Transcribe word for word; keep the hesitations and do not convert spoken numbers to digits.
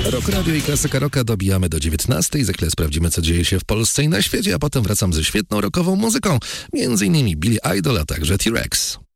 Rock Radio i Klasyka Rocka dobijamy do dziewiętnastej. Za chwilę sprawdzimy, co dzieje się w Polsce i na świecie, a potem wracam ze świetną rockową muzyką. Między innymi Billy Idol, a także T-Rex.